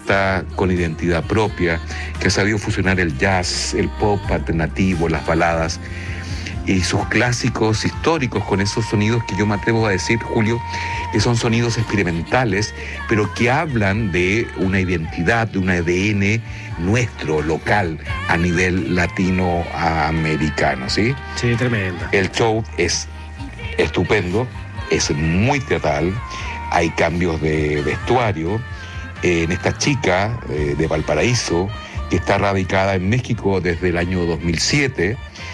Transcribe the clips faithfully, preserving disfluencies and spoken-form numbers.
artista con identidad propia, que ha sabido fusionar el jazz, el pop alternativo, las baladas y sus clásicos históricos con esos sonidos que yo me atrevo a decir, Julio, que son sonidos experimentales, pero que hablan de una identidad, de un A D N nuestro, local, a nivel latinoamericano, ¿sí? Sí, tremenda. El show es estupendo, es muy teatral, hay cambios de vestuario. Eh, en esta chica eh, de Valparaíso, que está radicada en México desde el año dos mil siete,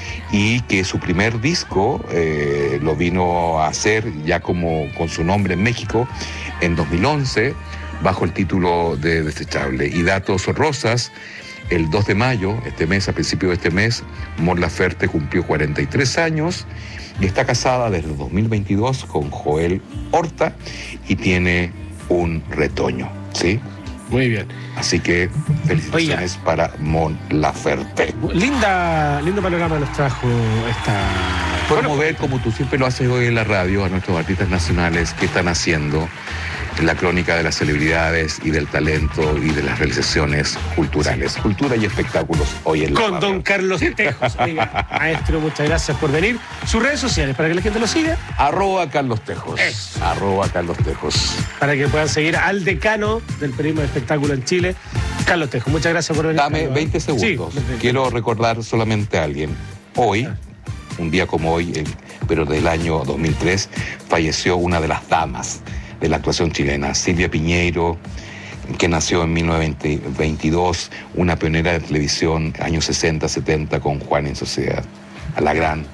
y que su primer disco eh, lo vino a hacer ya como con su nombre en México en dos mil once, bajo el título de Desechable. Y datos rosas, el dos de mayo, este mes, a principio de este mes, Mon Laferte cumplió cuarenta y tres años y está casada desde dos mil veintidós con Joel Horta y tiene un retoño, ¿sí? Muy bien. Así que felicitaciones Oiga. para Mon Laferte. Linda, lindo panorama nos trajo esta... Promover, como tú siempre lo haces hoy en la radio, a nuestros artistas nacionales que están haciendo la crónica de las celebridades y del talento y de las realizaciones culturales. Sí. Cultura y espectáculos hoy en la Con radio. don Carlos Tejos. Oiga, maestro, muchas gracias por venir. Sus redes sociales, para que la gente lo siga. Arroba Carlos Tejos. Eso. Arroba Carlos Tejos. Para que puedan seguir al decano del periodismo de espectáculo en Chile, Carlos Tejos. Muchas gracias por venir. Dame Carlos. veinte segundos. Sí. Quiero recordar solamente a alguien. Hoy, ah. un día como hoy, eh, pero del año dos mil tres, falleció una de las damas de la actuación chilena, Silvia Piñeiro, que nació en mil novecientos veintidós, una pionera de televisión, años sesenta, setenta, con Juan en Sociedad. A la gran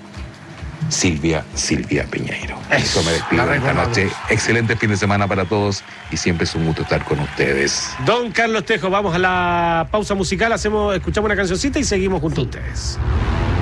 Silvia, Silvia Piñeiro. Eso me despido esta noche. Excelente fin de semana para todos y siempre es un gusto estar con ustedes. Don Carlos Tejos, vamos a la pausa musical, hacemos, escuchamos una cancioncita y seguimos junto a ustedes.